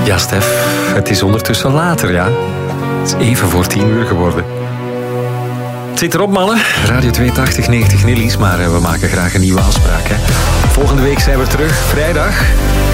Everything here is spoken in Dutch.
Ja, Stef, het is ondertussen later, ja. Het is even voor 10 uur geworden. Het zit erop, mannen. Radio 82, 90 Nillies, maar we maken graag een nieuwe afspraak. Hè. Volgende week zijn we terug, vrijdag.